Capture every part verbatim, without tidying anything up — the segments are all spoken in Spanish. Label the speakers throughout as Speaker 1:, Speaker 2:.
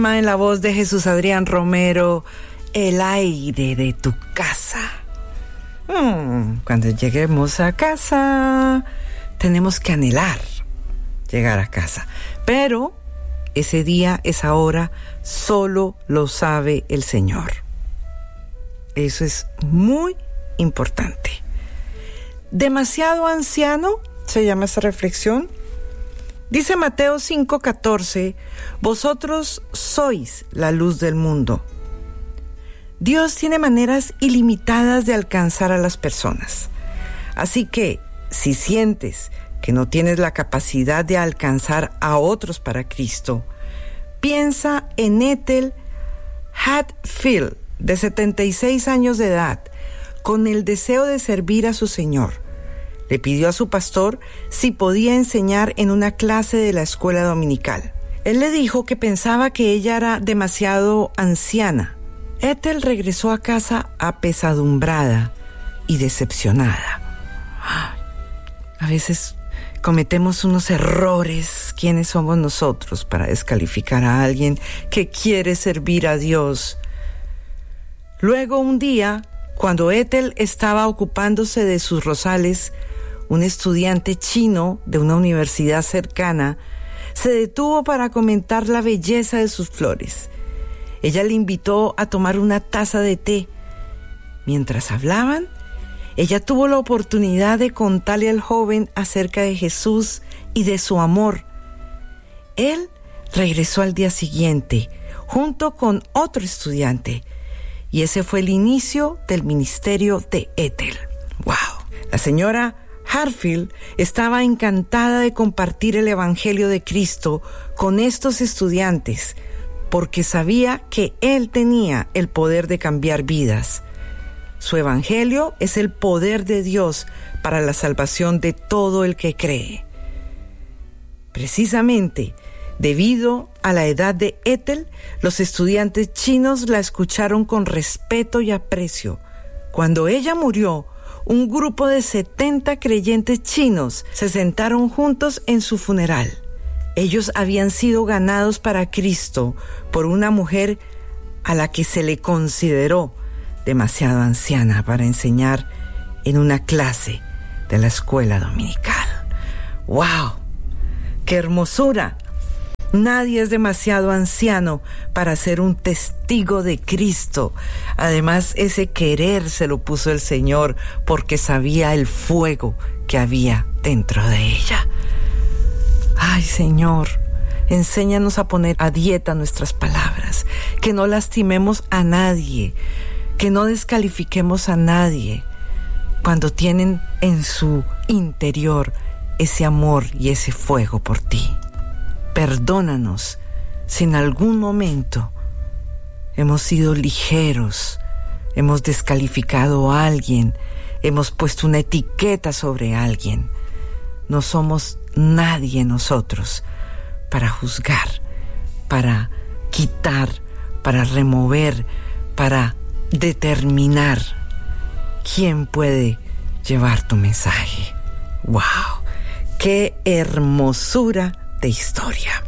Speaker 1: En la voz de Jesús Adrián Romero, el aire de tu casa. Hmm, cuando lleguemos a casa, tenemos que anhelar llegar a casa. Pero ese día, esa hora, solo lo sabe el Señor. Eso es muy importante. Demasiado anciano, se llama esta reflexión. Dice Mateo cinco catorce, vosotros sois la luz del mundo. Dios tiene maneras ilimitadas de alcanzar a las personas. Así que, si sientes que no tienes la capacidad de alcanzar a otros para Cristo, piensa en Ethel Hatfield, de setenta y seis años de edad, con el deseo de servir a su Señor. Le pidió a su pastor si podía enseñar en una clase de la escuela dominical. Él le dijo que pensaba que ella era demasiado anciana. Ethel regresó a casa apesadumbrada y decepcionada. A veces cometemos unos errores. ¿Quiénes somos nosotros para descalificar a alguien que quiere servir a Dios? Luego, un día, cuando Ethel estaba ocupándose de sus rosales, un estudiante chino de una universidad cercana se detuvo para comentar la belleza de sus flores. Ella le invitó a tomar una taza de té. Mientras hablaban, ella tuvo la oportunidad de contarle al joven acerca de Jesús y de su amor. Él regresó al día siguiente, junto con otro estudiante, y ese fue el inicio del ministerio de Ethel. ¡Wow! La señora Hatfield estaba encantada de compartir el Evangelio de Cristo con estos estudiantes, porque sabía que Él tenía el poder de cambiar vidas. Su Evangelio es el poder de Dios para la salvación de todo el que cree. Precisamente, debido a la edad de Ethel, los estudiantes chinos la escucharon con respeto y aprecio. Cuando ella murió, un grupo de setenta creyentes chinos se sentaron juntos en su funeral. Ellos habían sido ganados para Cristo por una mujer a la que se le consideró demasiado anciana para enseñar en una clase de la escuela dominical. ¡Wow! ¡Qué hermosura! Nadie es demasiado anciano para ser un testigo de Cristo. Además, ese querer se lo puso el Señor porque sabía el fuego que había dentro de ella. Ay, Señor, enséñanos a poner a dieta nuestras palabras, que no lastimemos a nadie, que no descalifiquemos a nadie cuando tienen en su interior ese amor y ese fuego por ti. Perdónanos si en algún momento hemos sido ligeros, hemos descalificado a alguien, hemos puesto una etiqueta sobre alguien. No somos nadie nosotros para juzgar, para quitar, para remover, para determinar quién puede llevar tu mensaje. ¡Wow! ¡Qué hermosura de historia!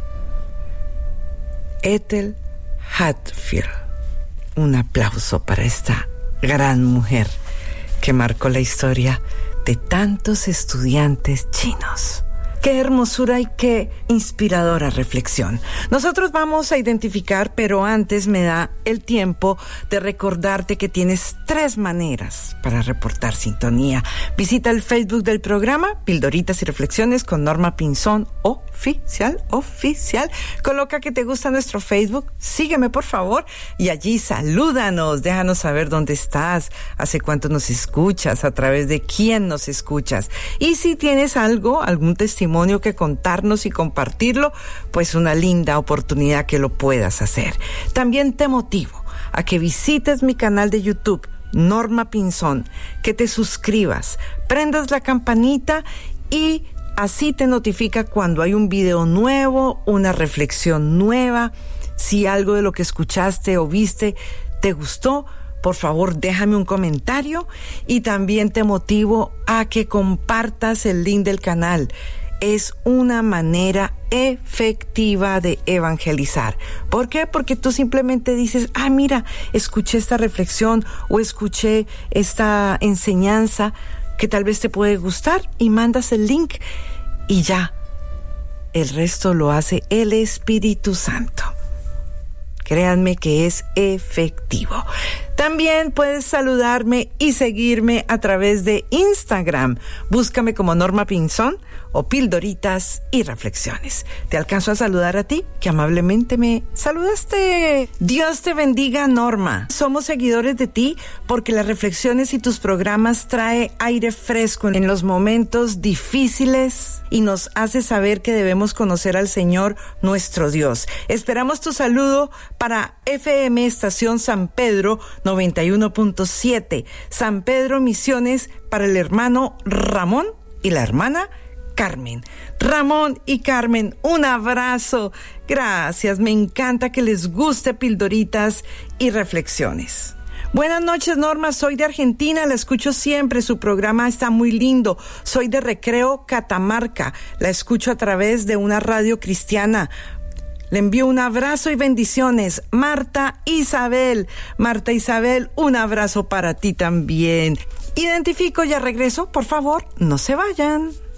Speaker 1: Ethel Hatfield. Un aplauso para esta gran mujer que marcó la historia de tantos estudiantes chinos. Qué hermosura y qué inspiradora reflexión. Nosotros vamos a identificar, pero antes me da el tiempo de recordarte que tienes tres maneras para reportar sintonía. Visita el Facebook del programa, Pildoritas y Reflexiones con Norma Pinzón, oficial, oficial. Coloca que te gusta nuestro Facebook, sígueme por favor, y allí salúdanos, déjanos saber dónde estás, hace cuánto nos escuchas, a través de quién nos escuchas. Y si tienes algo, algún testimonio que contarnos y compartirlo, pues una linda oportunidad que lo puedas hacer. También te motivo a que visites mi canal de YouTube, Norma Pinzón, que te suscribas, prendas la campanita y así te notifica cuando hay un video nuevo, una reflexión nueva. Si algo de lo que escuchaste o viste te gustó, por favor, déjame un comentario y también te motivo a que compartas el link del canal. es una manera efectiva de evangelizar. ¿Por qué? Porque tú simplemente dices, ah, mira, escuché esta reflexión o escuché esta enseñanza que tal vez te puede gustar y mandas el link y ya. El resto lo hace el Espíritu Santo. Créanme que es efectivo. También puedes saludarme y seguirme a través de Instagram. Búscame como Norma Pinzón o Pildoritas y Reflexiones. Te alcanzo a saludar a ti, que amablemente me saludaste. Dios te bendiga, Norma. Somos seguidores de ti porque las reflexiones y tus programas trae aire fresco en los momentos difíciles y nos hace saber que debemos conocer al Señor, nuestro Dios. Esperamos tu saludo para F M Estación San Pedro noventa y uno punto siete, San Pedro Misiones, para el hermano Ramón y la hermana Carmen. Ramón y Carmen, un abrazo. Gracias, me encanta que les guste Pildoritas y Reflexiones. Buenas noches, Norma, soy de Argentina, la escucho siempre, su programa está muy lindo. Soy de Recreo, Catamarca, la escucho a través de una radio cristiana. Le envío un abrazo y bendiciones. Marta Isabel. Marta Isabel, un abrazo para ti también. Identifico, ya regreso. Por favor, no se vayan.